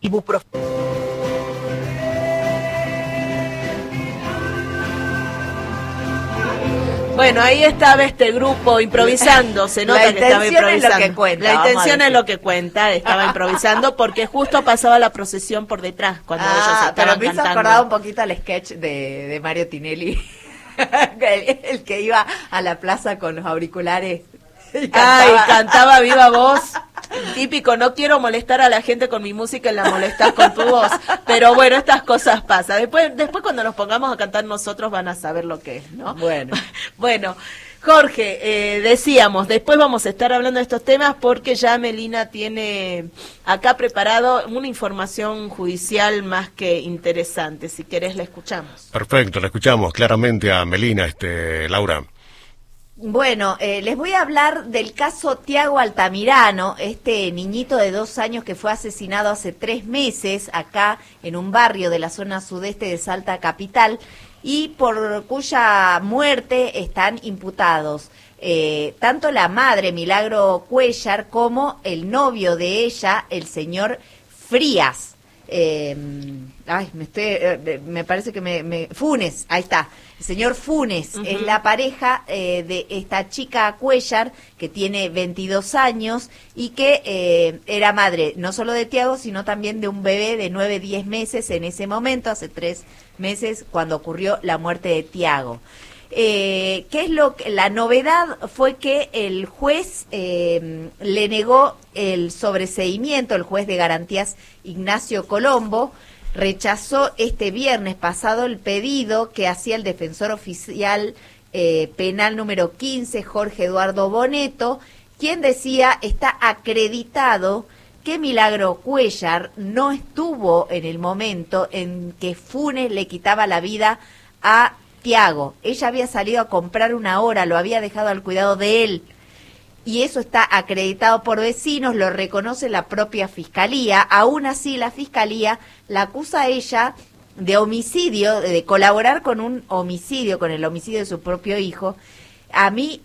ibuprofeno. Bueno, ahí estaba este grupo improvisando, se nota que estaba improvisando. La intención es lo que cuenta. La intención es lo que cuenta, estaba improvisando porque justo pasaba la procesión por detrás cuando ellos estaban pero me hizo cantando. acordar un poquito al sketch de Mario Tinelli, el que iba a la plaza con los auriculares. Y cantaba viva voz. Típico, no quiero molestar a la gente con mi música y la molestas con tu voz. Pero bueno, estas cosas pasan. Después cuando nos pongamos a cantar nosotros van a saber lo que es, ¿no? Bueno, Jorge, decíamos, después vamos a estar hablando de estos temas porque ya Melina tiene acá preparado una información judicial más que interesante. Si querés la escuchamos. Perfecto, la escuchamos claramente a Melina, Laura. Bueno, les voy a hablar del caso Tiago Altamirano, este niñito de 2 años que fue asesinado hace 3 meses acá en un barrio de la zona sudeste de Salta Capital y por cuya muerte están imputados tanto la madre Milagro Cuéllar como el novio de ella, el señor Frías. Me parece que Funes, ahí está. El señor Funes es la pareja de esta chica Cuéllar, que tiene 22 años y que era madre no solo de Tiago, sino también de un bebé de 9-10 meses en ese momento, hace 3 meses, cuando ocurrió la muerte de Tiago. ¿Qué es la novedad? Fue que el juez le negó el sobreseimiento, el juez de garantías Ignacio Colombo rechazó este viernes pasado el pedido que hacía el defensor oficial penal número 15, Jorge Eduardo Boneto, quien decía está acreditado que Milagro Cuéllar no estuvo en el momento en que Funes le quitaba la vida a Tiago. Ella había salido a comprar una hora, lo había dejado al cuidado de él. Y eso está acreditado por vecinos, lo reconoce la propia fiscalía. Aún así, la fiscalía la acusa a ella de homicidio, de colaborar con un homicidio, con el homicidio de su propio hijo. A mí,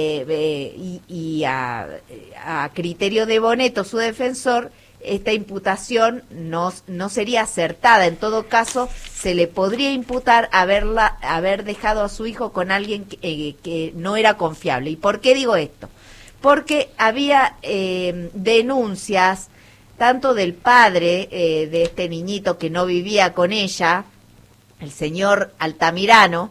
a criterio de Boneto, su defensor, esta imputación no sería acertada. En todo caso, se le podría imputar haber dejado a su hijo con alguien que no era confiable. ¿Y por qué digo esto? Porque había denuncias tanto del padre de este niñito que no vivía con ella, el señor Altamirano,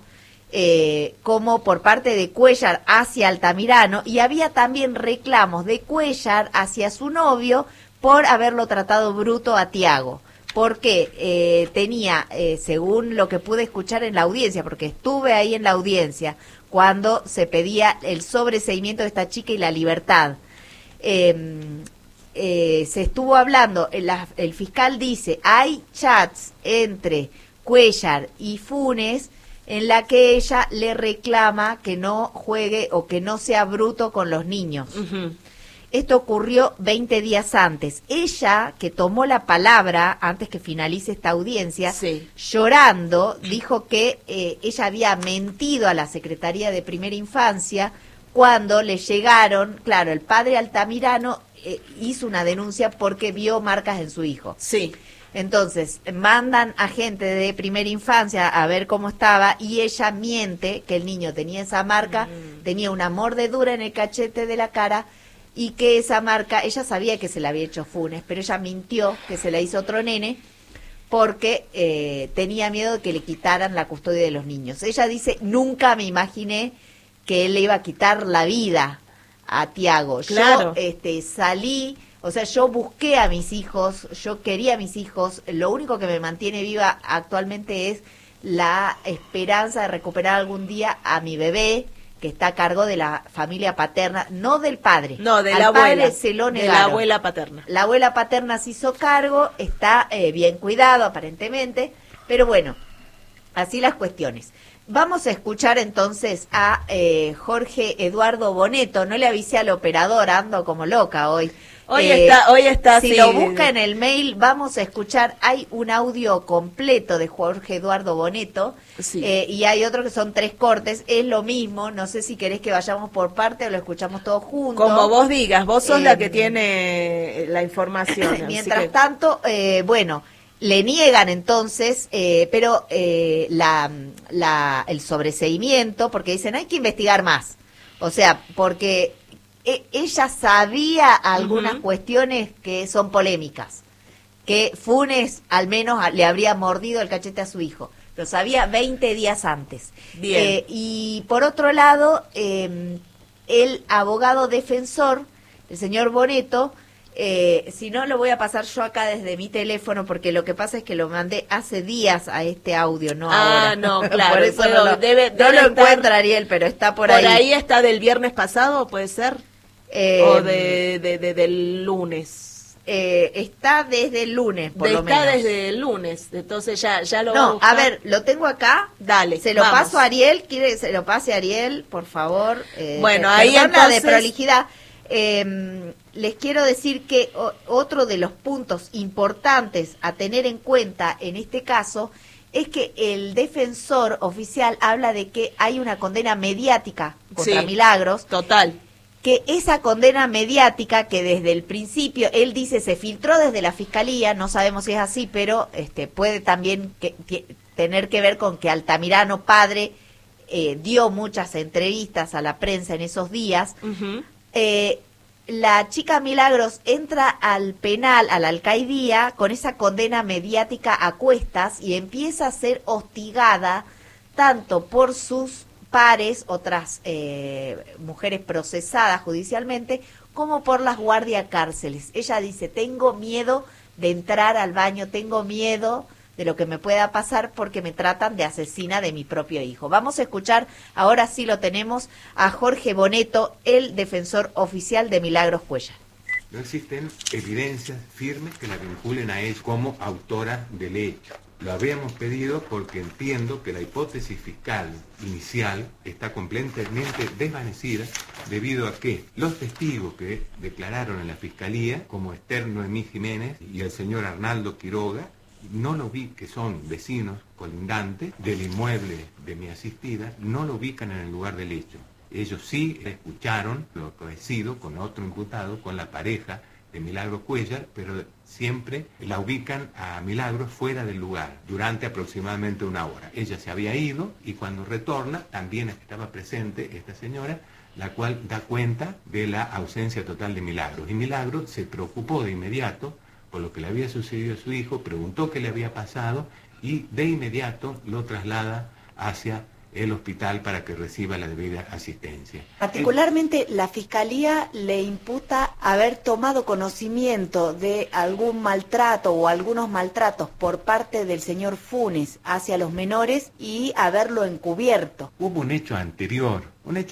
como por parte de Cuéllar hacia Altamirano, y había también reclamos de Cuéllar hacia su novio por haberlo tratado bruto a Tiago, porque tenía, según lo que pude escuchar en la audiencia, porque estuve ahí en la audiencia, cuando se pedía el sobreseimiento de esta chica y la libertad. Se estuvo hablando, el fiscal dice, hay chats entre Cuéllar y Funes en la que ella le reclama que no juegue o que no sea bruto con los niños. Esto ocurrió 20 días antes. Ella, que tomó la palabra antes que finalice esta audiencia, llorando, dijo que ella había mentido a la Secretaría de Primera Infancia cuando le llegaron, claro, el padre Altamirano hizo una denuncia porque vio marcas en su hijo. Sí. Entonces, mandan a gente de Primera Infancia a ver cómo estaba y ella miente que el niño tenía esa marca, tenía una mordedura en el cachete de la cara, y que esa marca, ella sabía que se la había hecho Funes, pero ella mintió que se la hizo otro nene porque tenía miedo de que le quitaran la custodia de los niños. Ella dice, nunca me imaginé que él le iba a quitar la vida a Tiago. Claro. Yo salí, o sea, yo busqué a mis hijos, yo quería a mis hijos, lo único que me mantiene viva actualmente es la esperanza de recuperar algún día a mi bebé, que está a cargo de la familia paterna, no del padre. No, de la abuela. Se lo negaron. De la abuela paterna. La abuela paterna se hizo cargo, está bien cuidado aparentemente, pero bueno, así las cuestiones. Vamos a escuchar entonces a Jorge Eduardo Boneto. No le avisé al operador, ando como loca hoy. Hoy está si sí. lo busca en el mail, vamos a escuchar, hay un audio completo de Jorge Eduardo Boneto, Sí. y hay otro que son 3 cortes, es lo mismo, no sé si querés que vayamos por parte o lo escuchamos todos juntos. Como vos digas, vos sos la que tiene la información. Mientras tanto, bueno, le niegan entonces, pero el sobreseimiento, porque dicen hay que investigar más. O sea, porque ella sabía algunas cuestiones que son polémicas, que Funes al menos le habría mordido el cachete a su hijo. Lo sabía 20 días antes. Bien. Y por otro lado, el abogado defensor, el señor Boneto, si no lo voy a pasar yo acá desde mi teléfono, porque lo que pasa es que lo mandé hace días a este audio, no ahora. No, claro. Por eso bueno, no lo debe encuentra Ariel, pero está por ahí. Por ahí está del viernes pasado, ¿puede ser? O del lunes. Está desde el lunes, por lo menos. Está desde el lunes, entonces ya lo No, va a ver, lo tengo acá. Dale, se lo vamos. paso a Ariel. ¿Quiere que se lo pase a Ariel, por favor? Bueno, ahí perdona entonces... de prolijidad. Les quiero decir que otro de los puntos importantes a tener en cuenta en este caso es que el defensor oficial habla de que hay una condena mediática contra Sí, Milagros. Total. Que esa condena mediática que desde el principio, él dice, se filtró desde la fiscalía, no sabemos si es así, pero puede también tener que ver con que Altamirano padre dio muchas entrevistas a la prensa en esos días. La chica Milagros entra al penal, a la alcaidía, con esa condena mediática a cuestas y empieza a ser hostigada tanto por sus pares, otras mujeres procesadas judicialmente, como por las guardias cárceles. Ella dice, tengo miedo de entrar al baño, tengo miedo de lo que me pueda pasar porque me tratan de asesina de mi propio hijo. Vamos a escuchar, ahora sí lo tenemos, a Jorge Boneto, el defensor oficial de Milagros Cuéllar. No existen evidencias firmes que la vinculen a ella como autora del hecho. Lo habíamos pedido porque entiendo que la hipótesis fiscal inicial está completamente desvanecida debido a que los testigos que declararon en la fiscalía, como Esther Noemí Jiménez y el señor Arnaldo Quiroga, no lo vi, que son vecinos colindantes del inmueble de mi asistida, no lo ubican en el lugar del hecho. Ellos sí escucharon lo acontecido con otro imputado, con la pareja de Milagros Cuéllar, pero siempre la ubican a Milagros fuera del lugar, durante aproximadamente 1 hora. Ella se había ido y cuando retorna también estaba presente esta señora, la cual da cuenta de la ausencia total de Milagros. Y Milagros se preocupó de inmediato por lo que le había sucedido a su hijo, preguntó qué le había pasado y de inmediato lo traslada hacia el hospital para que reciba la debida asistencia. Particularmente la Fiscalía le imputa haber tomado conocimiento de algún maltrato o algunos maltratos por parte del señor Funes hacia los menores y haberlo encubierto. Hubo un hecho anterior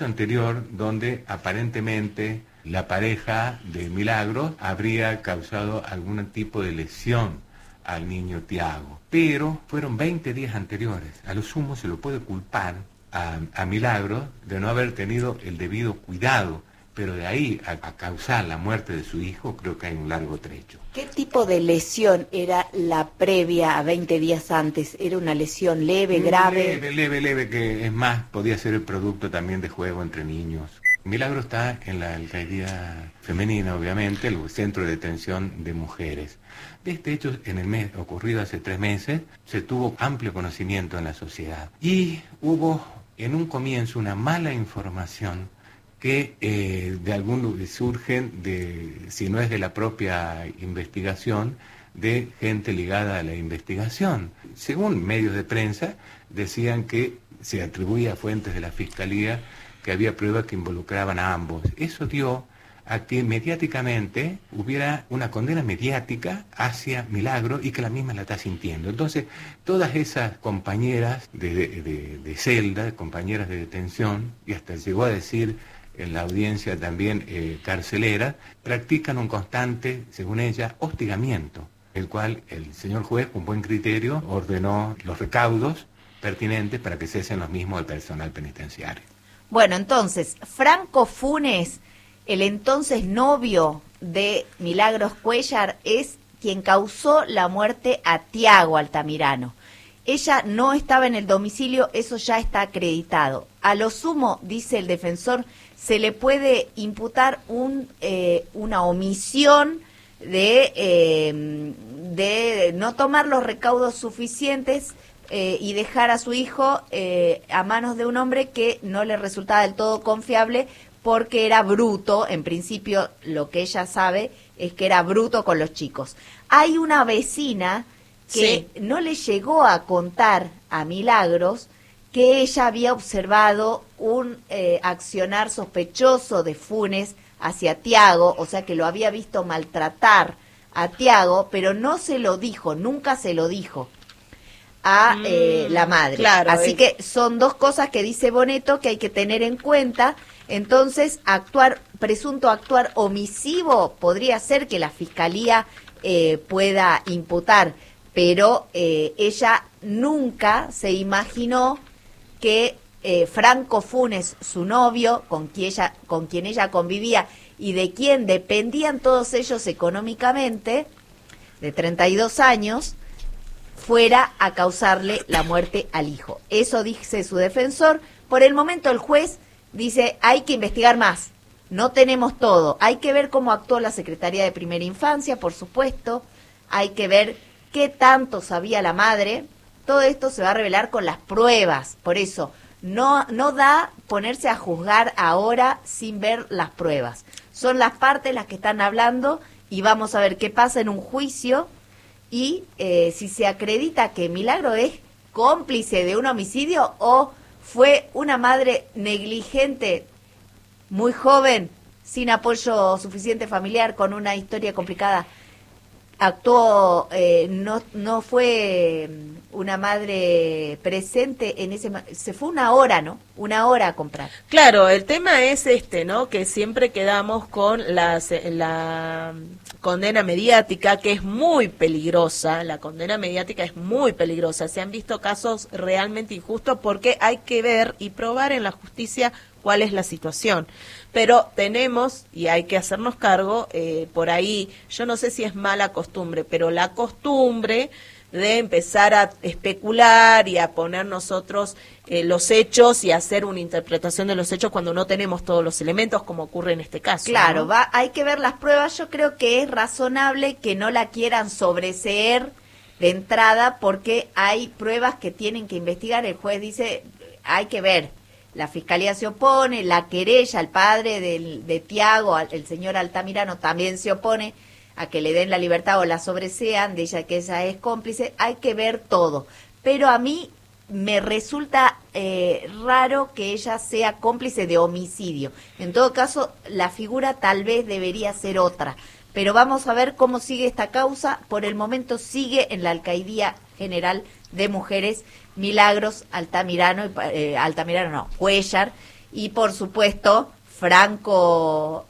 donde aparentemente la pareja de Milagros habría causado algún tipo de lesión al niño Tiago, pero fueron 20 días anteriores. A lo sumo se lo puede culpar a Milagros de no haber tenido el debido cuidado, pero de ahí a causar la muerte de su hijo creo que hay un largo trecho. ¿Qué tipo de lesión era la previa a 20 días antes? ¿Era una lesión leve, grave? Leve, que es más, podía ser el producto también de juego entre niños. Milagros está en la alcaldía femenina, obviamente, el centro de detención de mujeres. De este hecho, en el mes ocurrido hace 3 meses, se tuvo amplio conocimiento en la sociedad. Y hubo en un comienzo una mala información que de algún lugar surgen, si no es de la propia investigación, de gente ligada a la investigación. Según medios de prensa, decían que se atribuía a fuentes de la Fiscalía que había pruebas que involucraban a ambos. Eso dio a que mediáticamente hubiera una condena mediática hacia Milagros y que la misma la está sintiendo. Entonces, todas esas compañeras de celda, compañeras de detención, y hasta llegó a decir en la audiencia también carcelera, practican un constante, según ella, hostigamiento, el cual el señor juez, con buen criterio, ordenó los recaudos pertinentes para que cesen los mismos del personal penitenciario. Bueno, entonces, Franco Funes, el entonces novio de Milagros Cuéllar es quien causó la muerte a Tiago Altamirano. Ella no estaba en el domicilio, eso ya está acreditado. A lo sumo, dice el defensor, se le puede imputar una omisión de no tomar los recaudos suficientes y dejar a su hijo a manos de un hombre que no le resultaba del todo confiable porque era bruto. En principio, lo que ella sabe es que era bruto con los chicos. Hay una vecina que no le llegó a contar a Milagros que ella había observado un accionar sospechoso de Funes hacia Tiago, o sea que lo había visto maltratar a Tiago, pero no se lo dijo, nunca se lo dijo a la madre. Claro, así que son dos cosas que dice Boneto que hay que tener en cuenta. Entonces, presunto actuar omisivo podría ser que la fiscalía pueda imputar, pero ella nunca se imaginó que Franco Funes, su novio, con quien ella convivía y de quien dependían todos ellos económicamente, de 32 años, fuera a causarle la muerte al hijo. Eso dice su defensor. Por el momento el juez dice, hay que investigar más, no tenemos todo, hay que ver cómo actuó la Secretaría de Primera Infancia, por supuesto, hay que ver qué tanto sabía la madre. Todo esto se va a revelar con las pruebas, por eso no da ponerse a juzgar ahora sin ver las pruebas. Son las partes las que están hablando y vamos a ver qué pasa en un juicio y si se acredita que Milagro es cómplice de un homicidio o fue una madre negligente, muy joven, sin apoyo suficiente familiar, con una historia complicada. Actuó, no fue una madre presente en se fue una hora, ¿no? Una hora a comprar. Claro, el tema es ¿no? Que siempre quedamos con la condena mediática, que es muy peligrosa. La condena mediática es muy peligrosa. Se han visto casos realmente injustos porque hay que ver y probar en la justicia cuál es la situación. Pero tenemos, y hay que hacernos cargo, por ahí, yo no sé si es mala costumbre, pero la costumbre de empezar a especular y a poner nosotros los hechos y hacer una interpretación de los hechos cuando no tenemos todos los elementos, como ocurre en este caso. Claro, ¿no? hay que ver las pruebas. Yo creo que es razonable que no la quieran sobreseer de entrada porque hay pruebas que tienen que investigar. El juez dice, hay que ver. La fiscalía se opone, la querella, el padre de Tiago, el señor Altamirano, también se opone a que le den la libertad o la sobresean, de ella que ella es cómplice. Hay que ver todo. Pero a mí me resulta raro que ella sea cómplice de homicidio. En todo caso, la figura tal vez debería ser otra. Pero vamos a ver cómo sigue esta causa. Por el momento sigue en la Alcaldía General de Mujeres Milagros Altamirano, Cuéllar, y por supuesto Franco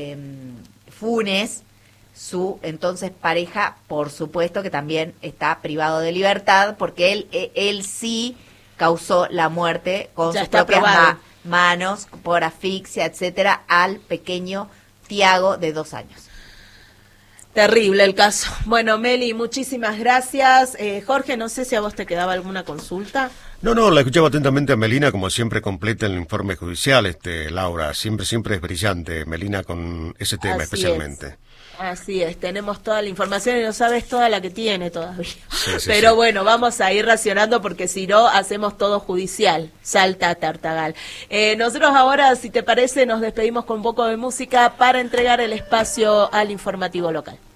Funes, su entonces pareja, por supuesto que también está privado de libertad porque él sí causó la muerte con sus propias manos por asfixia, etcétera, al pequeño Tiago de 2 años. Terrible el caso. Bueno, Meli, muchísimas gracias. Jorge, no sé si a vos te quedaba alguna consulta. No, la escuchaba atentamente a Melina, como siempre completa el informe judicial, Laura. Siempre es brillante, Melina, con ese tema. Así especialmente. Así es, tenemos toda la información y no sabes toda la que tiene todavía. Pero bueno, vamos a ir racionando porque si no, hacemos todo judicial. Salta Tartagal. Nosotros ahora, si te parece, nos despedimos con un poco de música para entregar el espacio al informativo local.